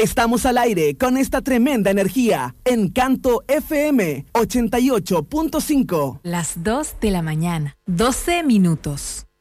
Estamos al aire con esta tremenda energía. Encanto FM 88.5. Las 2 de la mañana, 12 minutos.